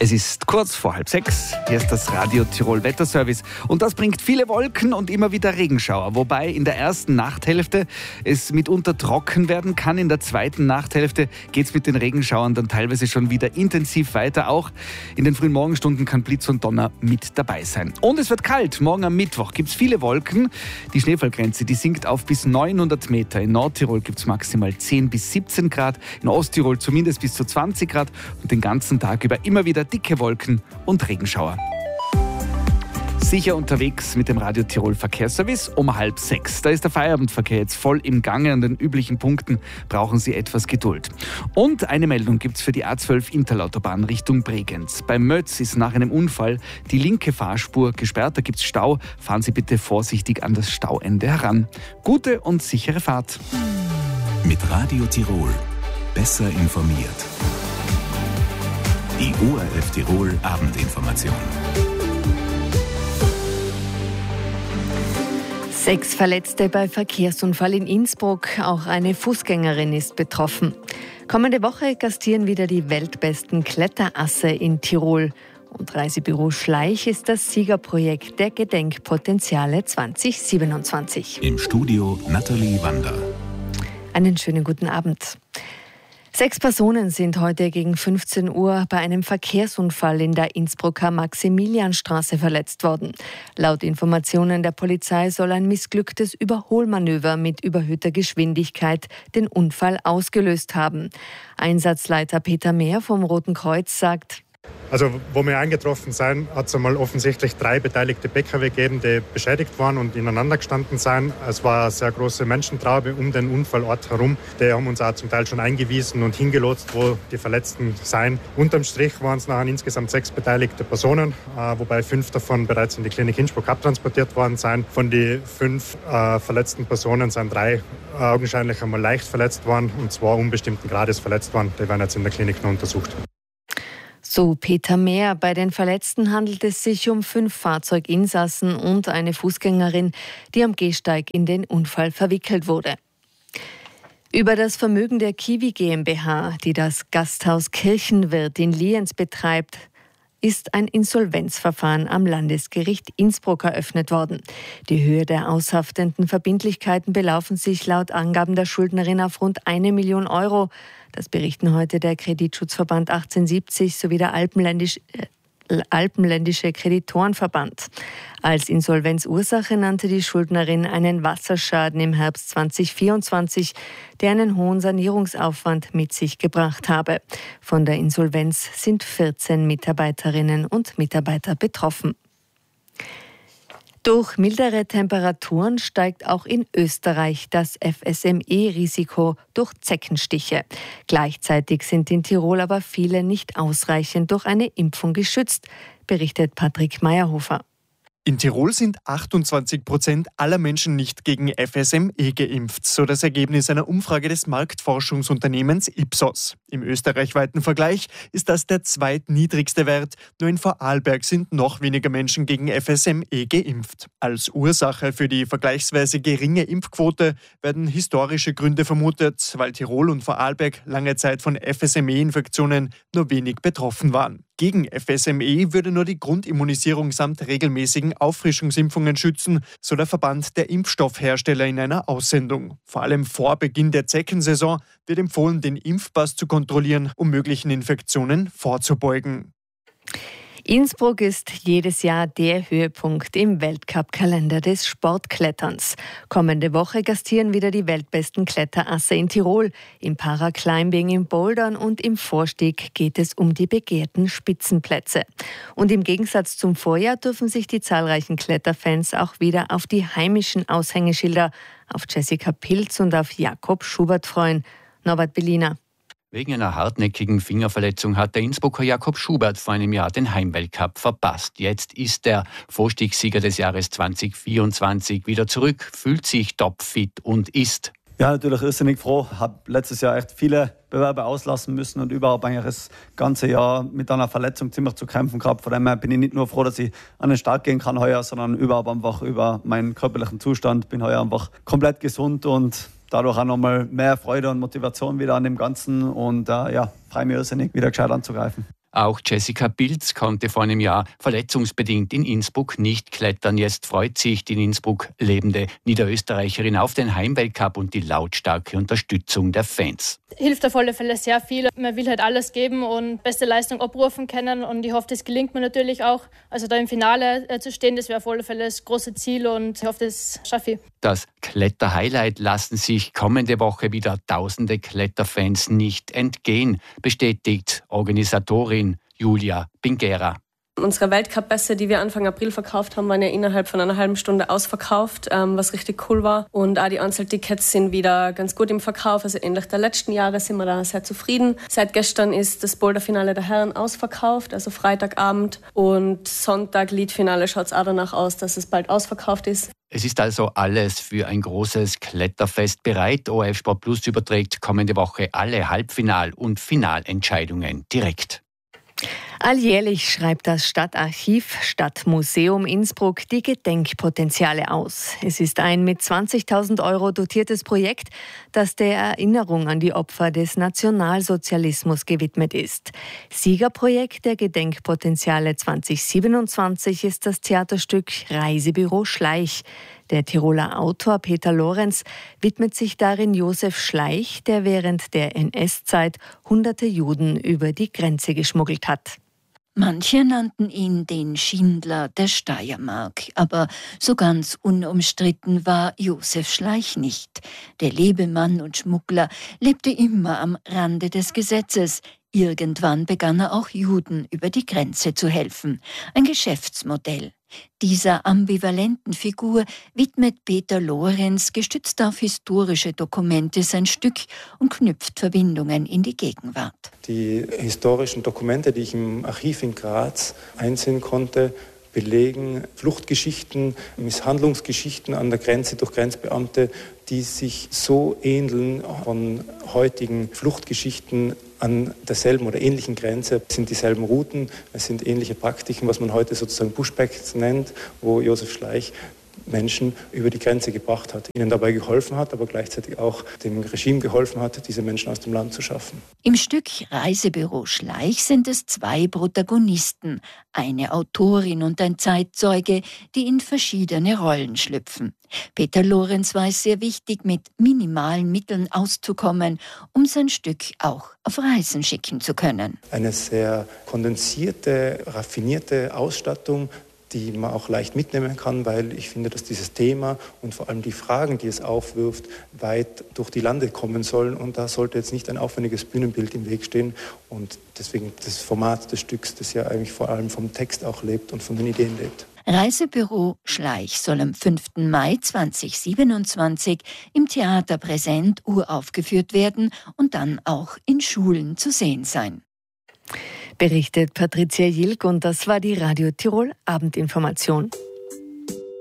Es ist kurz vor 5:30. Hier ist das Radio Tirol Wetterservice. Und das bringt viele Wolken und immer wieder Regenschauer. Wobei in der ersten Nachthälfte es mitunter trocken werden kann. In der zweiten Nachthälfte geht es mit den Regenschauern dann teilweise schon wieder intensiv weiter. Auch in den frühen Morgenstunden kann Blitz und Donner mit dabei sein. Und es wird kalt. Morgen am Mittwoch gibt es viele Wolken. Die Schneefallgrenze, die sinkt auf bis 900 Meter. In Nordtirol gibt es maximal 10 bis 17 Grad. In Osttirol zumindest bis zu 20 Grad. Und den ganzen Tag über immer wieder dicke Wolken und Regenschauer. Sicher unterwegs mit dem Radio Tirol Verkehrsservice um 5:30. Da ist der Feierabendverkehr jetzt voll im Gange. An den üblichen Punkten brauchen Sie etwas Geduld. Und eine Meldung gibt es für die A12 Interlautobahn Richtung Bregenz. Bei Mötz ist nach einem Unfall die linke Fahrspur gesperrt. Da gibt es Stau. Fahren Sie bitte vorsichtig an das Stauende heran. Gute und sichere Fahrt. Mit Radio Tirol besser informiert. Die ORF Tirol Abendinformation. 6 Verletzte bei Verkehrsunfall in Innsbruck. Auch eine Fußgängerin ist betroffen. Kommende Woche gastieren wieder die weltbesten Kletterasse in Tirol. Und Reisebüro Schleich ist das Siegerprojekt der Gedenkpotenziale 2027. Im Studio Nathalie Wander. Einen schönen guten Abend. 6 Personen sind heute gegen 15 Uhr bei einem Verkehrsunfall in der Innsbrucker Maximilianstraße verletzt worden. Laut Informationen der Polizei soll ein missglücktes Überholmanöver mit überhöhter Geschwindigkeit den Unfall ausgelöst haben. Einsatzleiter Peter Mehr vom Roten Kreuz sagt: Also, wo wir eingetroffen sind, hat es einmal offensichtlich 3 beteiligte PKW gegeben, die beschädigt waren und ineinander gestanden sind. Es war eine sehr große Menschentraube um den Unfallort herum. Die haben uns auch zum Teil schon eingewiesen und hingelotst, wo die Verletzten seien. Unterm Strich waren es nachher insgesamt 6 beteiligte Personen, wobei 5 davon bereits in die Klinik Innsbruck abtransportiert worden sind. Von den 5 verletzten Personen sind 3 augenscheinlich einmal leicht verletzt worden und 2 unbestimmten Grades verletzt worden. Die werden jetzt in der Klinik noch untersucht. So Peter Mehr. Bei den Verletzten handelt es sich um 5 Fahrzeuginsassen und eine Fußgängerin, die am Gehsteig in den Unfall verwickelt wurde. Über das Vermögen der Kiwi GmbH, die das Gasthaus Kirchenwirt in Lienz betreibt, ist ein Insolvenzverfahren am Landesgericht Innsbruck eröffnet worden. Die Höhe der aushaftenden Verbindlichkeiten belaufen sich laut Angaben der Schuldnerin auf rund 1 Million Euro. Das berichten heute der Kreditschutzverband 1870 sowie der Alpenländische Kreditorenverband. Als Insolvenzursache nannte die Schuldnerin einen Wasserschaden im Herbst 2024, der einen hohen Sanierungsaufwand mit sich gebracht habe. Von der Insolvenz sind 14 Mitarbeiterinnen und Mitarbeiter betroffen. Durch mildere Temperaturen steigt auch in Österreich das FSME-Risiko durch Zeckenstiche. Gleichzeitig sind in Tirol aber viele nicht ausreichend durch eine Impfung geschützt, berichtet Patrick Meyerhofer. In Tirol sind 28% aller Menschen nicht gegen FSME geimpft, so das Ergebnis einer Umfrage des Marktforschungsunternehmens Ipsos. Im österreichweiten Vergleich ist das der zweitniedrigste Wert. Nur in Vorarlberg sind noch weniger Menschen gegen FSME geimpft. Als Ursache für die vergleichsweise geringe Impfquote werden historische Gründe vermutet, weil Tirol und Vorarlberg lange Zeit von FSME-Infektionen nur wenig betroffen waren. Gegen FSME würde nur die Grundimmunisierung samt regelmäßigen Auffrischungsimpfungen schützen, so der Verband der Impfstoffhersteller in einer Aussendung. Vor allem vor Beginn der Zeckensaison wird empfohlen, den Impfpass zu kontrollieren, um möglichen Infektionen vorzubeugen. Innsbruck ist jedes Jahr der Höhepunkt im Weltcup-Kalender des Sportkletterns. Kommende Woche gastieren wieder die weltbesten Kletterasse in Tirol. Im Paraclimbing, im Bouldern und im Vorstieg geht es um die begehrten Spitzenplätze. Und im Gegensatz zum Vorjahr dürfen sich die zahlreichen Kletterfans auch wieder auf die heimischen Aushängeschilder, auf Jessica Pilz und auf Jakob Schubert freuen. Norbert Bellina. Wegen einer hartnäckigen Fingerverletzung hat der Innsbrucker Jakob Schubert vor einem Jahr den Heimweltcup verpasst. Jetzt ist der Vorstiegssieger des Jahres 2024 wieder zurück, fühlt sich topfit und ist. Ja, natürlich irrsinnig froh. Habe letztes Jahr echt viele Bewerbe auslassen müssen und überhaupt eigentlich das ganze Jahr mit einer Verletzung ziemlich zu kämpfen gehabt. Von dem her bin ich nicht nur froh, dass ich an den Start gehen kann heuer, sondern überhaupt einfach über meinen körperlichen Zustand. Bin heuer einfach komplett gesund und dadurch auch nochmal mehr Freude und Motivation wieder an dem Ganzen und freue mich irrsinnig, wieder gescheit anzugreifen. Auch Jessica Pilz konnte vor einem Jahr verletzungsbedingt in Innsbruck nicht klettern. Jetzt freut sich die in Innsbruck lebende Niederösterreicherin auf den Heimweltcup und die lautstarke Unterstützung der Fans. Hilft auf alle Fälle sehr viel. Man will halt alles geben und beste Leistung abrufen können und ich hoffe, das gelingt mir natürlich auch. Also da im Finale zu stehen, das wäre auf alle Fälle das große Ziel und ich hoffe, das schaffe ich. Das Kletterhighlight lassen sich kommende Woche wieder tausende Kletterfans nicht entgehen, bestätigt Organisatorin Julia Bingera. Unsere Weltcup-Pässe, die wir Anfang April verkauft haben, waren ja innerhalb von einer halben Stunde ausverkauft, was richtig cool war. Und auch die Einzeltickets sind wieder ganz gut im Verkauf. Also ähnlich der letzten Jahre sind wir da sehr zufrieden. Seit gestern ist das Boulderfinale der Herren ausverkauft, also Freitagabend. Und Sonntag Leadfinale schaut es auch danach aus, dass es bald ausverkauft ist. Es ist also alles für ein großes Kletterfest bereit. ORF Sport Plus überträgt kommende Woche alle Halbfinal- und Finalentscheidungen direkt. Alljährlich schreibt das Stadtarchiv Stadtmuseum Innsbruck die Gedenkpotenziale aus. Es ist ein mit 20.000 € dotiertes Projekt, das der Erinnerung an die Opfer des Nationalsozialismus gewidmet ist. Siegerprojekt der Gedenkpotenziale 2027 ist das Theaterstück Reisebüro Schleich. Der Tiroler Autor Peter Lorenz widmet sich darin Josef Schleich, der während der NS-Zeit hunderte Juden über die Grenze geschmuggelt hat. Manche nannten ihn den Schindler der Steiermark, aber so ganz unumstritten war Josef Schleich nicht. Der Lebemann und Schmuggler lebte immer am Rande des Gesetzes. Irgendwann begann er auch Juden über die Grenze zu helfen. Ein Geschäftsmodell. Dieser ambivalenten Figur widmet Peter Lorenz, gestützt auf historische Dokumente, sein Stück und knüpft Verbindungen in die Gegenwart. Die historischen Dokumente, die ich im Archiv in Graz einsehen konnte, belegen Fluchtgeschichten, Misshandlungsgeschichten an der Grenze durch Grenzbeamte, die sich so ähneln von heutigen Fluchtgeschichten an derselben oder ähnlichen Grenze. Es sind dieselben Routen, es sind ähnliche Praktiken, was man heute sozusagen Pushbacks nennt, wo Josef Schleich Menschen über die Grenze gebracht hat, ihnen dabei geholfen hat, aber gleichzeitig auch dem Regime geholfen hat, diese Menschen aus dem Land zu schaffen. Im Stück Reisebüro Schleich sind es 2 Protagonisten, eine Autorin und ein Zeitzeuge, die in verschiedene Rollen schlüpfen. Peter Lorenz war es sehr wichtig, mit minimalen Mitteln auszukommen, um sein Stück auch auf Reisen schicken zu können. Eine sehr kondensierte, raffinierte Ausstattung, die man auch leicht mitnehmen kann, weil ich finde, dass dieses Thema und vor allem die Fragen, die es aufwirft, weit durch die Lande kommen sollen. Und da sollte jetzt nicht ein aufwendiges Bühnenbild im Weg stehen. Und deswegen das Format des Stücks, das ja eigentlich vor allem vom Text auch lebt und von den Ideen lebt. Reisebüro Schleich soll am 5. Mai 2027 im Theater Präsent uraufgeführt werden und dann auch in Schulen zu sehen sein. Berichtet Patricia Jilk und das war die Radio Tirol Abendinformation.